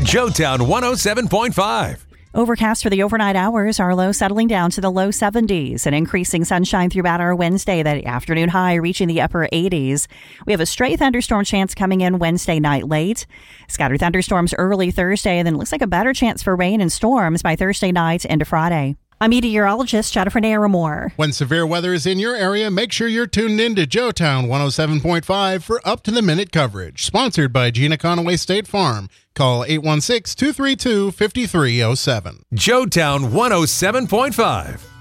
Joetown 107.5. Overcast for the overnight hours, our low settling down to the low 70s and increasing sunshine throughout our Wednesday, the afternoon high reaching the upper 80s. We have a stray thunderstorm chance coming in Wednesday night late. Scattered thunderstorms early Thursday, and then it looks like a better chance for rain and storms by Thursday night into Friday. I'm meteorologist Jennifer Naramore. When severe weather is in your area, make sure you're tuned in to Joetown 107.5 for up-to-the-minute coverage. Sponsored by Gina Conaway State Farm. Call 816-232-5307. Joetown 107.5.